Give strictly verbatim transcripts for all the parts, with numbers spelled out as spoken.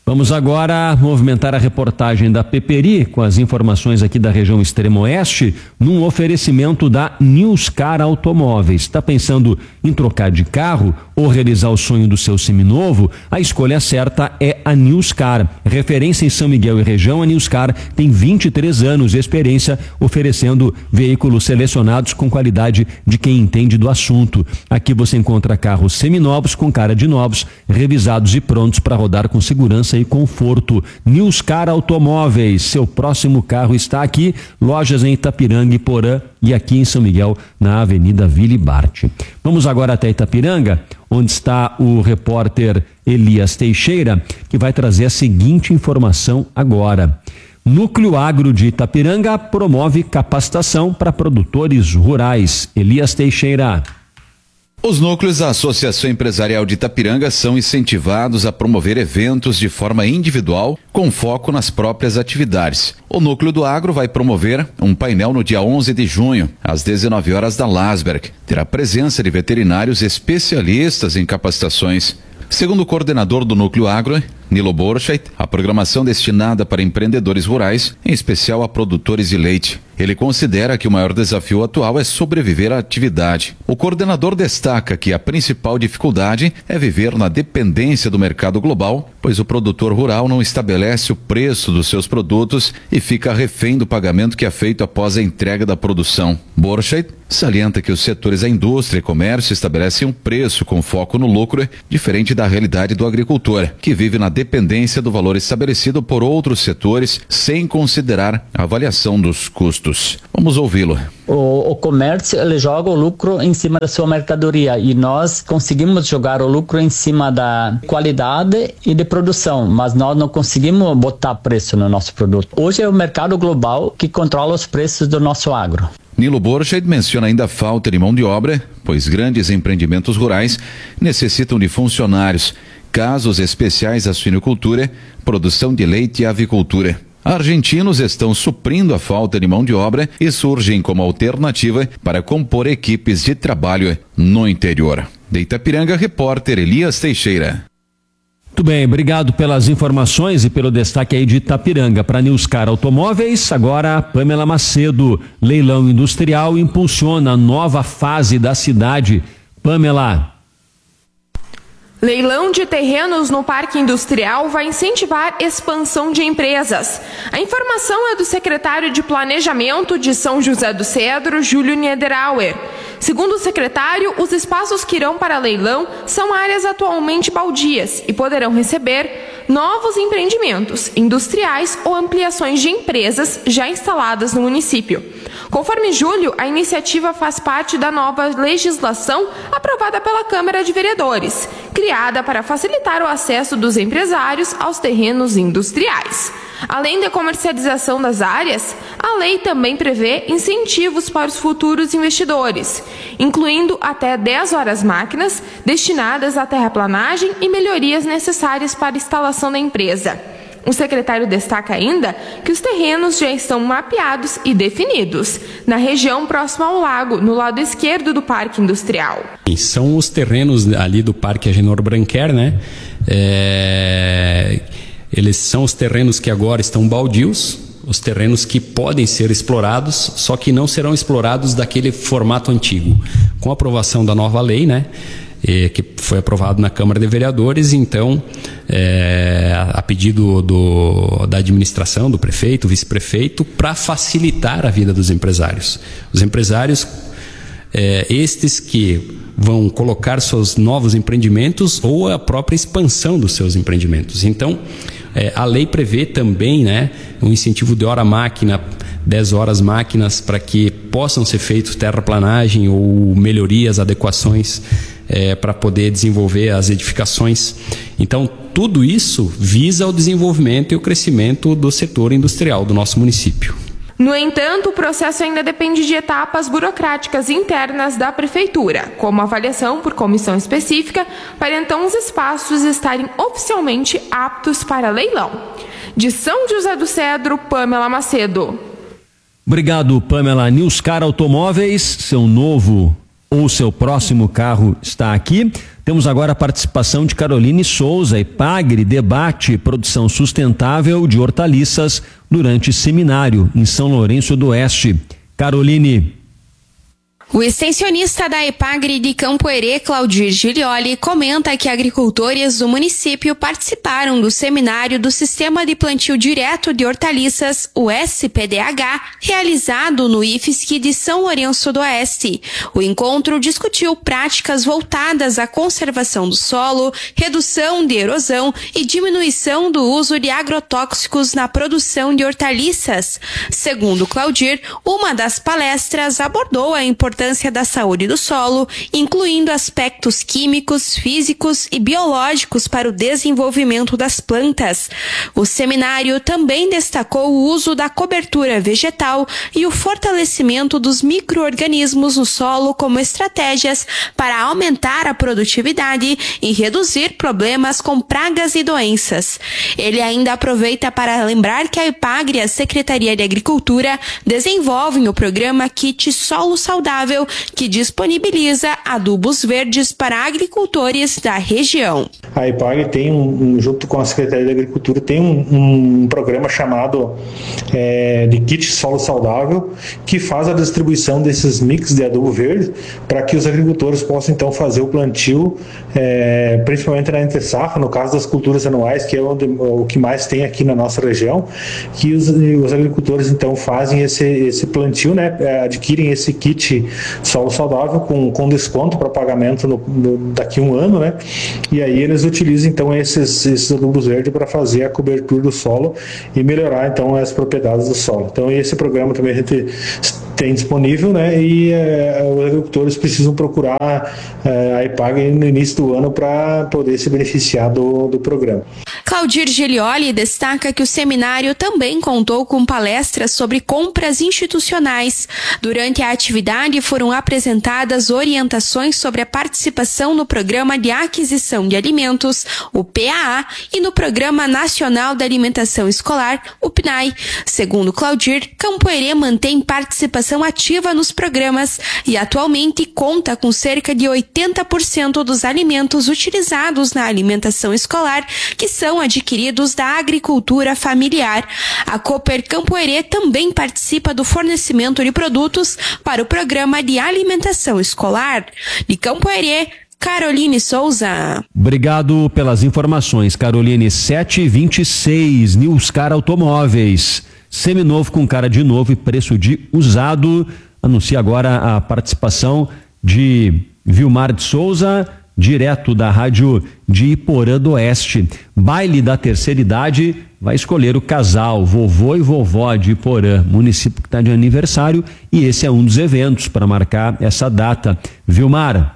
Vamos agora movimentar a reportagem da Peperi com as informações aqui da região extremo-oeste num oferecimento da Newscar Automóveis. Está pensando em trocar de carro ou realizar o sonho do seu seminovo? A escolha certa é a Newscar. Referência em São Miguel e região, a Newscar tem vinte e três anos de experiência oferecendo veículos selecionados com qualidade de quem entende do assunto. Aqui você encontra carros seminovos com cara de novos, revisados e prontos para rodar com segurança e conforto. Newscar Automóveis, seu próximo carro está aqui. Lojas em Itapiranga e Porã e aqui em São Miguel, na Avenida Ville Bart. Vamos agora até Itapiranga, onde está o repórter Elias Teixeira, que vai trazer a seguinte informação agora. Núcleo Agro de Itapiranga promove capacitação para produtores rurais. Elias Teixeira. Os núcleos da Associação Empresarial de Itapiranga são incentivados a promover eventos de forma individual, com foco nas próprias atividades. O Núcleo do Agro vai promover um painel no dia onze de junho, às dezenove horas da Lasberg. Terá presença de veterinários especialistas em capacitações. Segundo o coordenador do Núcleo Agro, Nilo Borchardt, a programação destinada para empreendedores rurais, em especial a produtores de leite. Ele considera que o maior desafio atual é sobreviver à atividade. O coordenador destaca que a principal dificuldade é viver na dependência do mercado global, pois o produtor rural não estabelece o preço dos seus produtos e fica refém do pagamento que é feito após a entrega da produção. Borchardt salienta que os setores da indústria e comércio estabelecem um preço com foco no lucro, diferente da realidade do agricultor, que vive na dependência do valor estabelecido por outros setores, sem considerar a avaliação dos custos. Vamos ouvi-lo. O, o comércio, ele joga o lucro em cima da sua mercadoria e nós conseguimos jogar o lucro em cima da qualidade e de produção, mas nós não conseguimos botar preço no nosso produto. Hoje é o mercado global que controla os preços do nosso agro. Nilo Borchardt menciona ainda a falta de mão de obra, pois grandes empreendimentos rurais necessitam de funcionários, casos especiais da suinocultura, produção de leite e avicultura. Argentinos estão suprindo a falta de mão de obra e surgem como alternativa para compor equipes de trabalho no interior. De Itapiranga, repórter Elias Teixeira. Muito bem, obrigado pelas informações e pelo destaque aí de Itapiranga. Para Newscar Automóveis, agora Pamela Macedo. Leilão industrial impulsiona a nova fase da cidade. Pamela. Leilão de terrenos no Parque Industrial vai incentivar expansão de empresas. A informação é do secretário de Planejamento de São José do Cedro, Júlio Niederauer. Segundo o secretário, os espaços que irão para leilão são áreas atualmente baldias e poderão receber novos empreendimentos industriais ou ampliações de empresas já instaladas no município. Conforme Júlio, a iniciativa faz parte da nova legislação aprovada pela Câmara de Vereadores, criada para facilitar o acesso dos empresários aos terrenos industriais. Além da comercialização das áreas, a lei também prevê incentivos para os futuros investidores, incluindo até dez horas máquinas destinadas à terraplanagem e melhorias necessárias para a instalação da empresa. O secretário destaca ainda que os terrenos já estão mapeados e definidos na região próxima ao lago, no lado esquerdo do Parque Industrial. São os terrenos ali do Parque Agenor Branquer, né? É... Eles são os terrenos que agora estão baldios, os terrenos que podem ser explorados, só que não serão explorados daquele formato antigo. Com a aprovação da nova lei, né? E, que foi aprovado na Câmara de Vereadores, então, é, a pedido do, da administração, do prefeito, vice-prefeito, para facilitar a vida dos empresários. Os empresários, é, estes que vão colocar seus novos empreendimentos ou a própria expansão dos seus empreendimentos. Então, é, a lei prevê também, né, um incentivo de hora-máquina, dez horas máquinas, para que possam ser feitos terraplanagem ou melhorias, adequações, É, para poder desenvolver as edificações. Então, tudo isso visa o desenvolvimento e o crescimento do setor industrial do nosso município. No entanto, o processo ainda depende de etapas burocráticas internas da Prefeitura, como avaliação por comissão específica, para então os espaços estarem oficialmente aptos para leilão. De São José do Cedro, Pamela Macedo. Obrigado, Pamela. Newscar Automóveis, seu novo ou seu próximo carro está aqui. Temos agora a participação de Caroline Souza. EPAGRE debate produção sustentável de hortaliças durante seminário em São Lourenço do Oeste. Caroline. O extensionista da EPAGRE de Campo Herê, Claudir Gilioli, comenta que agricultores do município participaram do seminário do Sistema de Plantio Direto de Hortaliças, o S P D H, realizado no I F S C de São Lourenço do Oeste. O encontro discutiu práticas voltadas à conservação do solo, redução de erosão e diminuição do uso de agrotóxicos na produção de hortaliças. Segundo Claudir, uma das palestras abordou a importância da saúde do solo, incluindo aspectos químicos, físicos e biológicos para o desenvolvimento das plantas. O seminário também destacou o uso da cobertura vegetal e o fortalecimento dos micro-organismos no solo como estratégias para aumentar a produtividade e reduzir problemas com pragas e doenças. Ele ainda aproveita para lembrar que a EPAGRE e a Secretaria de Agricultura desenvolvem o programa Kit Solo Saudável, que disponibiliza adubos verdes para agricultores da região. A EPAGRE tem, um, um, junto com a Secretaria de Agricultura, tem um, um programa chamado é, de Kit Solo Saudável, que faz a distribuição desses mix de adubo verde para que os agricultores possam então fazer o plantio, é, principalmente na entre-safra, no caso das culturas anuais, que é onde, o que mais tem aqui na nossa região, que os, os agricultores então fazem esse, esse plantio, né, adquirem esse kit solo saudável com, com desconto para pagamento no, no, daqui a um ano, né? E aí eles utilizam então esses, esses adubos verdes para fazer a cobertura do solo e melhorar então as propriedades do solo. Então esse programa também a gente tem disponível, né? E é, os agricultores precisam procurar é, a EPAGRE no início do ano para poder se beneficiar do, do programa. Claudir Gilioli destaca que o seminário também contou com palestras sobre compras institucionais. Durante a atividade foram apresentadas orientações sobre a participação no Programa de Aquisição de Alimentos, o P A A, e no Programa Nacional da Alimentação Escolar, o P N A E. Segundo Claudir, Campo Herê mantém participação ativa nos programas e atualmente conta com cerca de oitenta por cento dos alimentos utilizados na alimentação escolar que são adquiridos da agricultura familiar. A Cooper Campo Herê também participa do fornecimento de produtos para o Programa de Alimentação Escolar. De Campo Herê, Caroline Souza. Obrigado pelas informações, Caroline. sete e vinte e seis, Newscar Automóveis. Seminovo com cara de novo e preço de usado. Anuncia agora a participação de Vilmar de Souza, direto da rádio de Iporã do Oeste. Baile da terceira idade vai escolher o casal, vovô e vovó de Iporã, município que está de aniversário, e esse é um dos eventos para marcar essa data. Vilmar.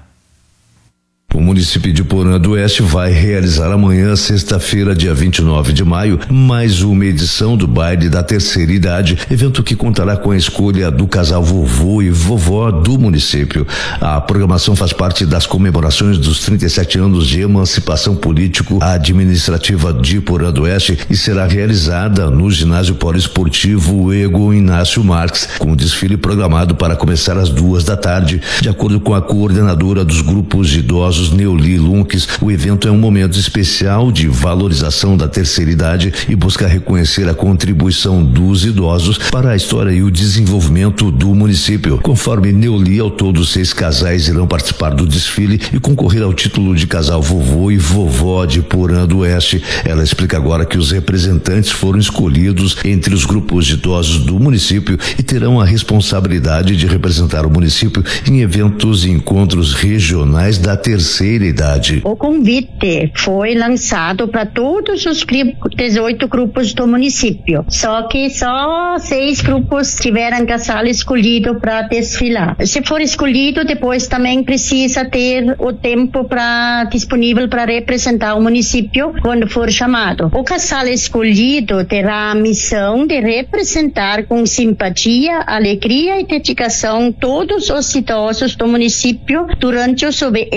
O município de Iporã do Oeste vai realizar amanhã, sexta-feira, dia vinte e nove de maio, mais uma edição do Baile da Terceira Idade, evento que contará com a escolha do casal vovô e vovó do município. A programação faz parte das comemorações dos trinta e sete anos de emancipação político-administrativa de Iporã do Oeste e será realizada no ginásio poliesportivo Ego Inácio Marques, com desfile programado para começar às duas da tarde, de acordo com a coordenadora dos grupos de idosos Neuli Lunques. O evento é um momento especial de valorização da terceira idade e busca reconhecer a contribuição dos idosos para a história e o desenvolvimento do município. Conforme Neuli, ao todo seis casais irão participar do desfile e concorrer ao título de casal vovô e vovó de Iporã do Oeste. Ela explica agora que os representantes foram escolhidos entre os grupos de idosos do município e terão a responsabilidade de representar o município em eventos e encontros regionais da terceira terceira idade. O convite foi lançado para todos os dezoito grupos do município, só que só seis grupos tiveram casal escolhido para desfilar. Se for escolhido, depois também precisa ter o tempo para disponível para representar o município quando for chamado. O casal escolhido terá a missão de representar com simpatia, alegria e dedicação todos os idosos do município durante os eventos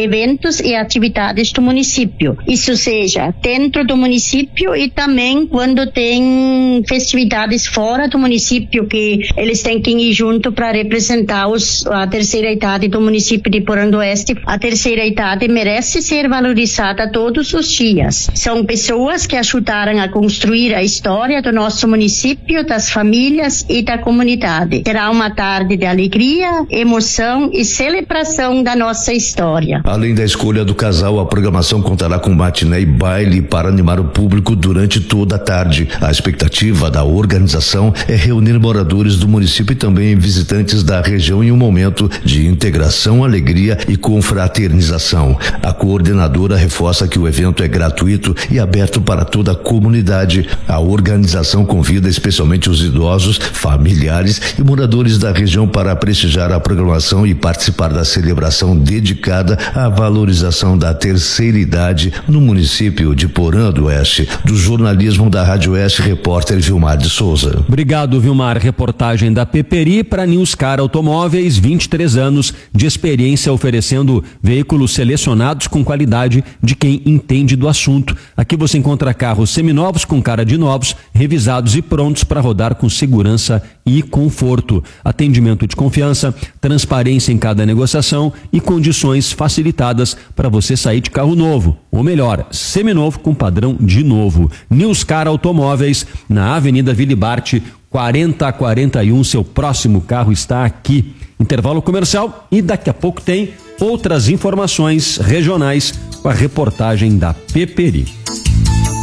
projetos e atividades do município. Isso seja dentro do município e também quando tem festividades fora do município que eles têm que ir junto para representar os, a terceira idade do município de Porã do Oeste. A terceira idade merece ser valorizada todos os dias. São pessoas que ajudaram a construir a história do nosso município, das famílias e da comunidade. Será uma tarde de alegria, emoção e celebração da nossa história. Além da escolha do casal, a programação contará com matiné e baile para animar o público durante toda a tarde. A expectativa da organização é reunir moradores do município e também visitantes da região em um momento de integração, alegria e confraternização. A coordenadora reforça que o evento é gratuito e aberto para toda a comunidade. A organização convida especialmente os idosos, familiares e moradores da região para prestigiar a programação e participar da celebração dedicada à valorização da terceira idade no município de Porã do Oeste. Do jornalismo da Rádio Oeste, repórter Vilmar de Souza. Obrigado, Vilmar. Reportagem da Peperi para Newscar Automóveis, vinte e três anos de experiência oferecendo veículos selecionados com qualidade de quem entende do assunto. Aqui você encontra carros seminovos com cara de novos, revisados e prontos para rodar com segurança e conforto. Atendimento de confiança, transparência em cada negociação e condições facilitadas para você sair de carro novo, ou melhor, seminovo com padrão de novo. Newscar Automóveis, na Avenida Vilibarte, quarenta a quarenta e um, seu próximo carro está aqui. Intervalo comercial e daqui a pouco tem outras informações regionais com a reportagem da Peperi.